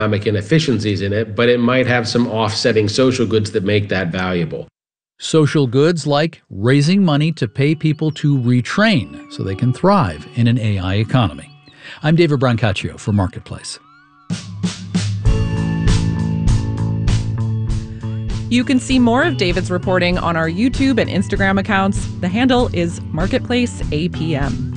inefficiencies in it, but it might have some offsetting social goods that make that valuable. Social goods like raising money to pay people to retrain so they can thrive in an AI economy. I'm David Brancaccio for Marketplace. You can see more of David's reporting on our YouTube and Instagram accounts. The handle is Marketplace APM.